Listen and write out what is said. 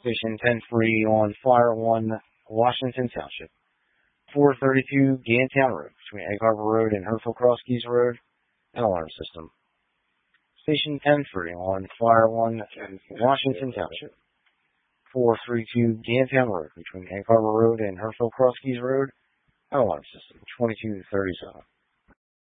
Station 10-3 on Fire 1, Washington Township. 432 Gantown Road, between Egg Harbor Road and Herfield Cross Keys Road, an alarm system. Station 10-3 on Fire 1, Washington Township. 432 Gantown Road, between Egg Harbor Road and Herfield Cross Keys Road, an alarm system. 2237.